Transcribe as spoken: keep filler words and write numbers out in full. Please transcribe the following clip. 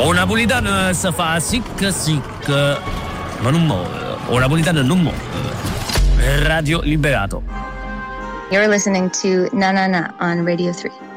O napolitano si fa sic sic, ma non muore. O napolitano non muore. Radio Liberato. You're listening to Na Na Na on Radio three.